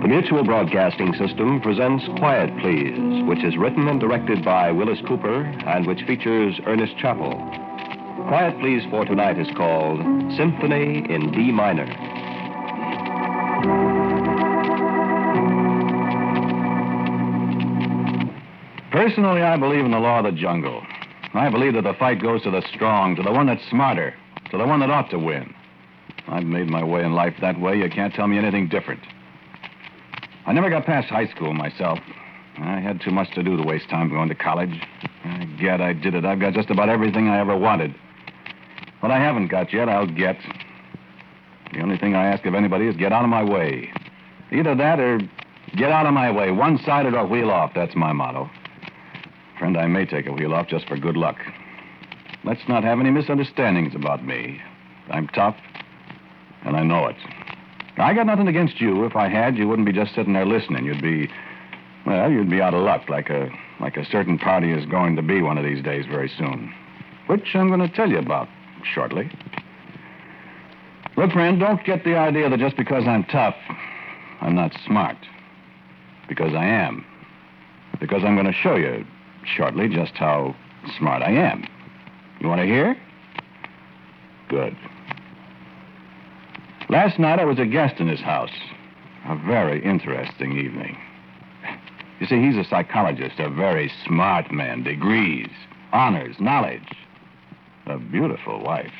Mutual Broadcasting System presents Quiet Please, which is written and directed by Willis Cooper and which features Ernest Chappell. Quiet Please for tonight is called Symphony in D Minor. Personally, I believe in the law of the jungle. I believe that the fight goes to the strong, to the one that's smarter, to the one that ought to win. I've made my way in life that way. You can't tell me anything different. I never got past high school myself. I had too much to do to waste time going to college. I did it. I've got just about everything I ever wanted. What I haven't got yet, I'll get. The only thing I ask of anybody is get out of my way. Either that or get out of my way. One-sided or wheel off. That's my motto. Friend, I may take a wheel off just for good luck. Let's not have any misunderstandings about me. I'm tough, and I know it. I got nothing against you. If I had, you wouldn't be just sitting there listening. You'd be out of luck, like a certain party is going to be one of these days very soon, which I'm going to tell you about shortly. Look, friend, don't get the idea that just because I'm tough, I'm not smart. Because I am. Because I'm going to show you shortly just how smart I am. You want to hear? Good. Last night I was a guest in his house. A very interesting evening. You see, he's a psychologist, a very smart man, degrees, honors, knowledge. A beautiful wife.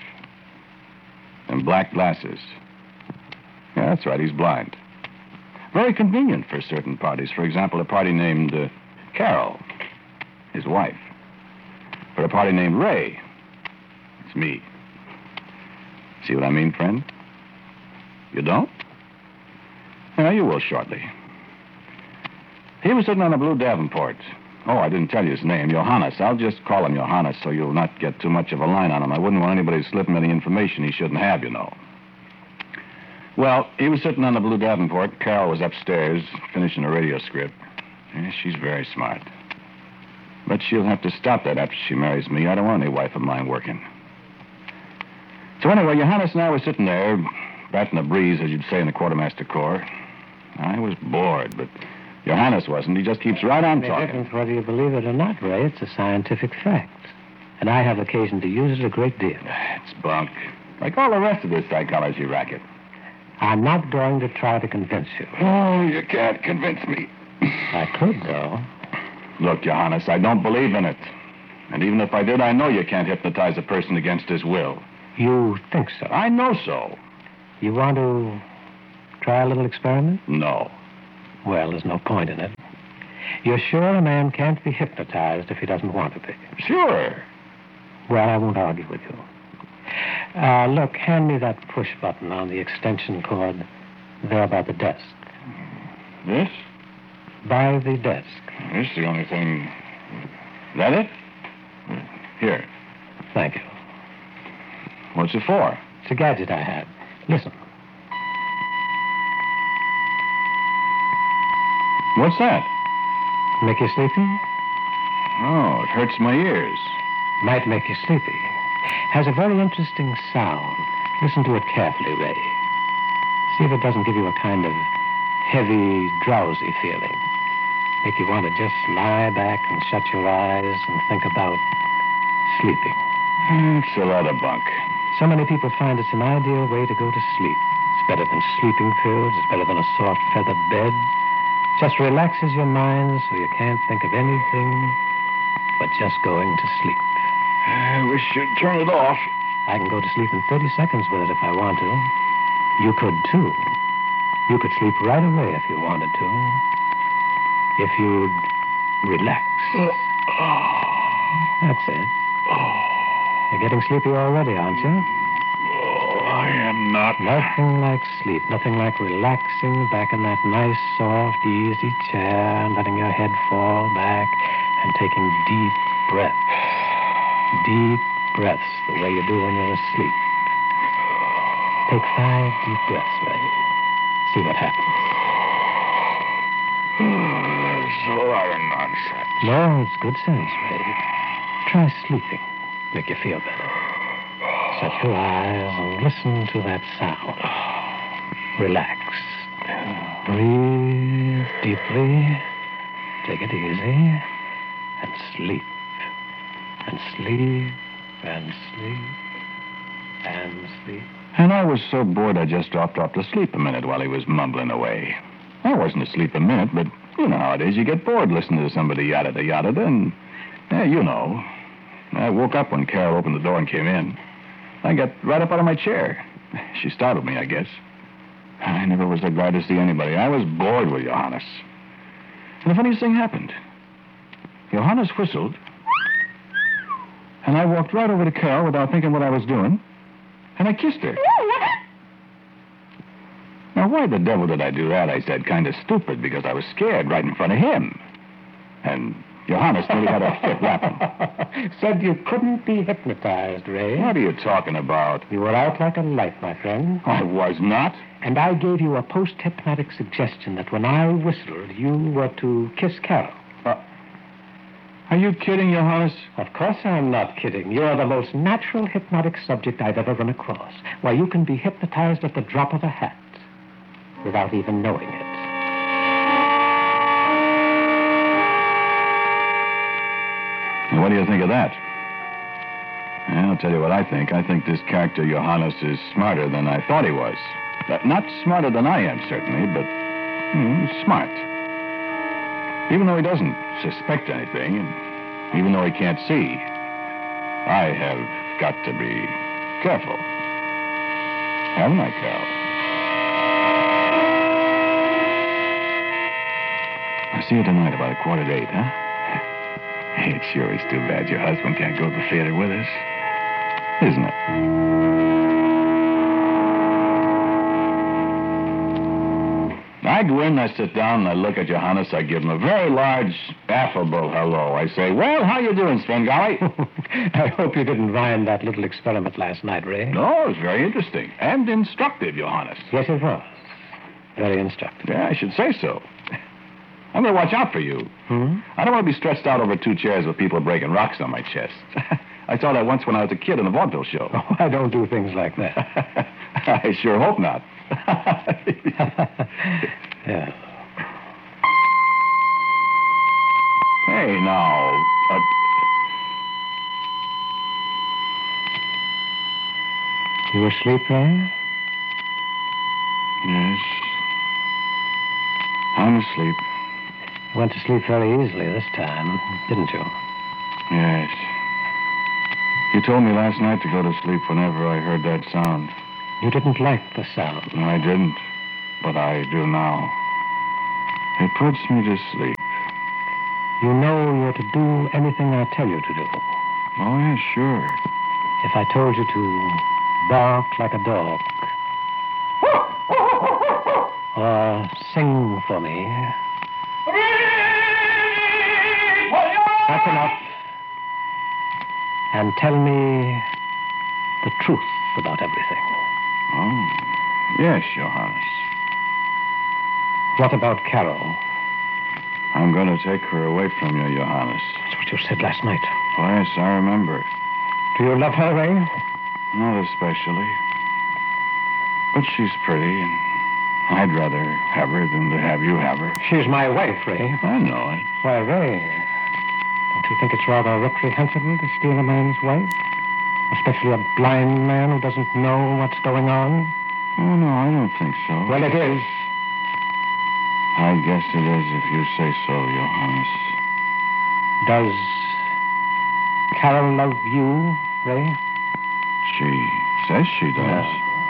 And black glasses. Yeah, that's right, he's blind. Very convenient for certain parties. For example, a party named Carol, his wife. For a party named Ray, it's me. See what I mean, friend? You don't? Yeah, you will shortly. He was sitting on a blue Davenport. Oh, I didn't tell you his name, Johannes. I'll just call him Johannes so you'll not get too much of a line on him. I wouldn't want anybody to slip him any information he shouldn't have, you know. Well, he was sitting on the blue Davenport. Carol was upstairs finishing a radio script. Yeah, she's very smart. But she'll have to stop that after she marries me. I don't want any wife of mine working. So anyway, Johannes and I were sitting there, batting a breeze, as you'd say in the Quartermaster Corps. I was bored, but Johannes wasn't. He just keeps right on talking. Difference whether you believe it or not, Ray. It's a scientific fact. And I have occasion to use it a great deal. It's bunk. Like all the rest of this psychology racket. I'm not going to try to convince you. Oh, you can't convince me. I could, though. Look, Johannes, I don't believe in it. And even if I did, I know you can't hypnotize a person against his will. You think so? I know so. You want to try a little experiment? No. Well, there's no point in it. You're sure a man can't be hypnotized if he doesn't want to be? Sure. Well, I won't argue with you. Look, hand me that push button on the extension cord there by the desk. This? By the desk. This is the only thing. Is that it? Here. Thank you. What's it for? It's a gadget I had. Listen. What's that? Make you sleepy? Oh, it hurts my ears. Might make you sleepy. Has a very interesting sound. Listen to it carefully, Ray. See if it doesn't give you a kind of heavy, drowsy feeling. Make you want to just lie back and shut your eyes and think about sleeping. It's a lot of bunk. So many people find it's an ideal way to go to sleep. It's better than sleeping pills. It's better than a soft feather bed. Just relaxes your mind so you can't think of anything but just going to sleep. I wish you'd turn it off. I can go to sleep in 30 seconds with it if I want to. You could, too. You could sleep right away if you wanted to. If you'd relax. That's it. You're getting sleepy already, aren't you? Oh, I am not. Nothing like sleep. Nothing like relaxing back in that nice, soft, easy chair and letting your head fall back and taking deep breaths. Deep breaths, the way you do when you're asleep. Take 5 deep breaths, Ray. See what happens. That's a lot of nonsense. No, it's good sense, Ray. Try sleeping. Make you feel better. Shut your eyes and listen to that sound. Relax. Breathe deeply. Take it easy. And sleep. And sleep. And sleep. And sleep. And I was so bored I just dropped off to sleep a minute while he was mumbling away. I wasn't asleep a minute, but you know how it is. You get bored listening to somebody yada-da-yada-da, and, yeah, you know. I woke up when Carol opened the door and came in. I got right up out of my chair. She startled me, I guess. I never was so glad to see anybody. I was bored with Johannes. And the funniest thing happened. Johannes whistled, and I walked right over to Carol without thinking what I was doing, and I kissed her. Now, why the devil did I do that? I said, kind of stupid, because I was scared right in front of him. And Johannes nearly had a fit laughing. Said you couldn't be hypnotized, Ray. What are you talking about? You were out like a light, my friend. I was not. And I gave you a post-hypnotic suggestion that when I whistled, you were to kiss Carol. Are you kidding, Johannes? Of course I'm not kidding. You're the most natural hypnotic subject I've ever run across. Why, you can be hypnotized at the drop of a hat without even knowing it. What do you think of that? Well, I'll tell you what I think. I think this character, Johannes, is smarter than I thought he was. Not smarter than I am, certainly, but smart. Even though he doesn't suspect anything, and even though he can't see, I have got to be careful. Haven't I, Carol? I'll see you tonight about 7:45, huh? It sure is too bad your husband can't go to the theater with us, isn't it? I go in, I sit down, and I look at Johannes. I give him a very large, affable hello. I say, well, how you doing, Svengali? I hope you didn't mind that little experiment last night, Ray. No, it was very interesting and instructive, Johannes. Yes, it was. Very instructive. Yeah, I should say so. I'm going to watch out for you. I don't want to be stretched out over 2 chairs with people breaking rocks on my chest. I saw that once when I was a kid in a vaudeville show. Oh, I don't do things like that. I sure hope not. Yeah. Hey, now. You asleep, Ray? Yes. I'm asleep. You went to sleep very easily this time, didn't you? Yes. You told me last night to go to sleep whenever I heard that sound. You didn't like the sound. No, I didn't, but I do now. It puts me to sleep. You know you're to do anything I tell you to do. Oh, yeah, sure. If I told you to bark like a dog, or sing for me, that's enough. And tell me the truth about everything. Oh, yes, Johannes. What about Carol? I'm going to take her away from you, Johannes. That's what you said last night. Oh, yes, I remember. Do you love her, Ray? Not especially. But she's pretty, and I'd rather have her than to have you have her. She's my wife, Ray. I know it. Why, Ray, don't you think it's rather reprehensible to steal a man's wife? Especially a blind man who doesn't know what's going on? Oh, no, I don't think so. Well, it is. I guess it is if you say so, Johannes. Does Carol love you, Ray? She says she does.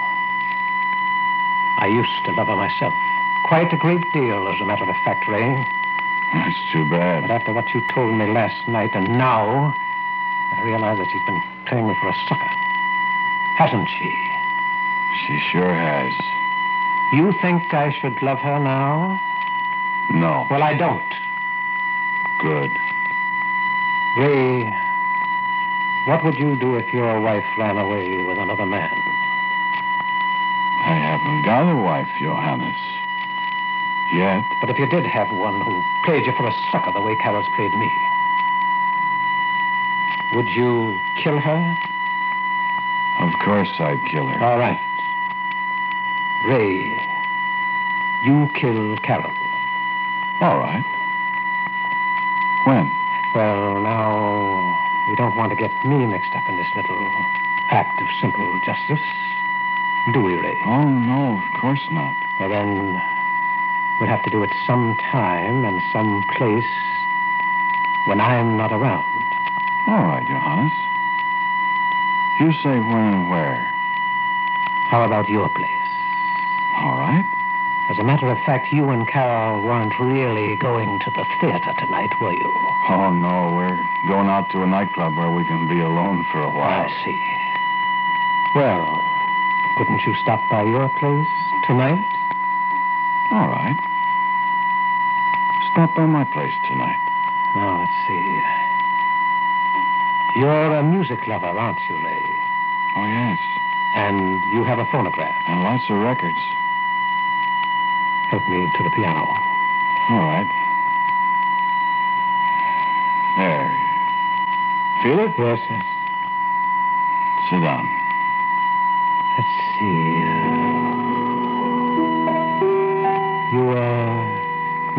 I used to love her myself. Quite a great deal, as a matter of fact, Ray. That's too bad. But after what you told me last night and now, I realize that she's been playing me for a sucker. Hasn't she? She sure has. You think I should love her now? No. Well, I don't. Good. Ray, what would you do if your wife ran away with another man? I haven't got a wife, Johannes. Yet. But if you did have one who played you for a sucker the way Carol's played me, would you kill her? Of course I'd kill her. All right. Ray, You kill Carol. All right. When? Well, now, we don't want to get me mixed up in this little act of simple justice, do we, Ray? Oh, no, of course not. Well, then, we'll have to do it some time and some place when I'm not around. All right, Johannes. You say when and where. How about your place? All right. As a matter of fact, you and Carol weren't really going to the theater tonight, were you? Oh, no, we're going out to a nightclub where we can be alone for a while. I see. Well, couldn't you stop by your place tonight? All right. Stop by my place tonight. Now, let's see. You're a music lover, aren't you, Ray? Oh, yes. And you have a phonograph. And lots of records. Help me to the piano. All right. There. Feel it? Yes, yes. Sit down. Let's see.